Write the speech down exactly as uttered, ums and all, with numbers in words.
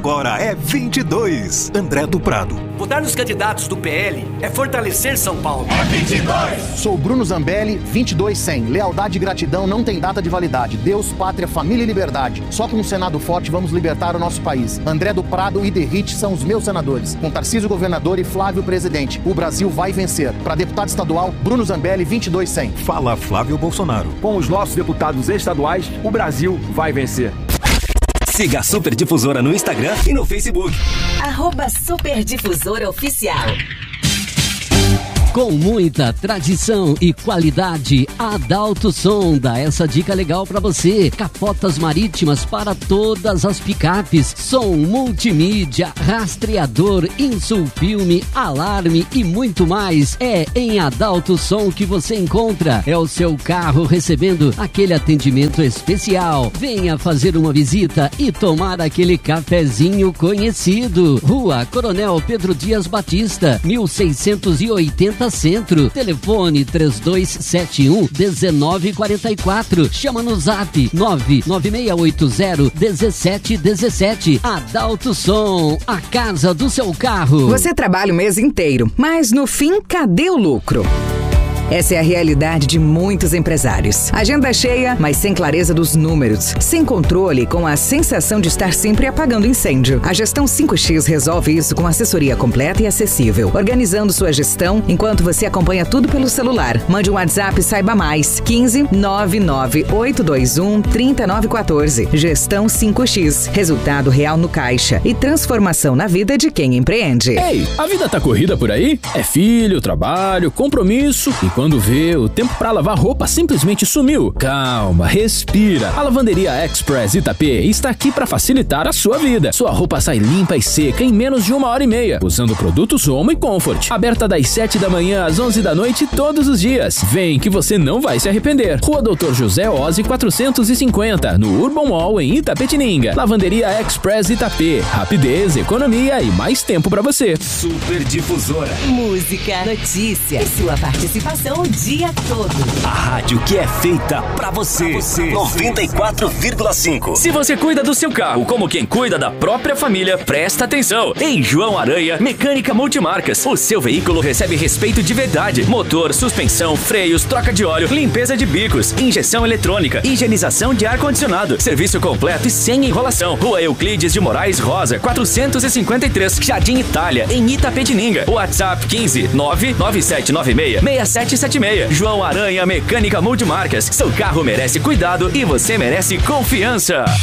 agora é vinte e dois. André do Prado. Votar nos candidatos do P L é fortalecer São Paulo. É vinte e dois. Sou Bruno Zambelli, vinte e dois cem. Lealdade e gratidão não tem data de validade. Deus, pátria, família e liberdade. Só com um Senado forte vamos libertar o nosso país. André do Prado e Derrite são os meus senadores. Com Tarcísio governador e Flávio presidente. O Brasil vai vencer. Para deputado estadual, Bruno Zambelli, vinte e dois cem. Fala Flávio Bolsonaro. Com os nossos deputados estaduais, o Brasil vai vencer. Siga a Super Difusora no Instagram e no Facebook. Arroba Super Difusora Oficial. Com muita tradição e qualidade, a Adalto Som dá essa dica legal para você. Capotas marítimas para todas as picapes, som multimídia, rastreador, insulfilme, alarme e muito mais. É em Adalto Som que você encontra. É o seu carro recebendo aquele atendimento especial. Venha fazer uma visita e tomar aquele cafezinho conhecido. Rua Coronel Pedro Dias Batista, mil seiscentos e oitenta Centro. Telefone três dois sete um um nove quatro quatro. Chama no zap nove nove seis oito zero um sete um sete. Adalto Som, a casa do seu carro. Você trabalha o mês inteiro, mas no fim, cadê o lucro? Essa é a realidade de muitos empresários. Agenda cheia, mas sem clareza dos números. Sem controle, com a sensação de estar sempre apagando incêndio. A Gestão cinco X resolve isso com assessoria completa e acessível. Organizando sua gestão enquanto você acompanha tudo pelo celular. Mande um WhatsApp e saiba mais. quinze nove nove oito dois um três nove um quatro. Gestão cinco X. Resultado real no caixa e transformação na vida de quem empreende. Ei, a vida tá corrida por aí? É filho, trabalho, compromisso e quando vê, o tempo pra lavar roupa simplesmente sumiu. Calma, respira. A Lavanderia Express Itapê está aqui pra facilitar a sua vida. Sua roupa sai limpa e seca em menos de uma hora e meia, usando produtos Omo e Comfort. Aberta das sete da manhã às onze da noite todos os dias. Vem que você não vai se arrepender. Rua Doutor José Ozzi quatrocentos e cinquenta, no Urban Mall em Itapetininga. Lavanderia Express Itapê. Rapidez, economia e mais tempo pra você. Super Difusora. Música, notícia e sua participação o dia todo. A rádio que é feita pra você. Pra você. noventa e quatro vírgula cinco. Se você cuida do seu carro como quem cuida da própria família, presta atenção. Em João Aranha, Mecânica Multimarcas. O seu veículo recebe respeito de verdade. Motor, suspensão, freios, troca de óleo, limpeza de bicos, injeção eletrônica, higienização de ar-condicionado. Serviço completo e sem enrolação. Rua Euclides de Moraes Rosa, quatrocentos e cinquenta e três, Jardim Itália, em Itapetininga. WhatsApp quinze nove nove sete nove seis seis sete sete seis. João Aranha Mecânica Multimarcas. Seu carro merece cuidado e você merece confiança.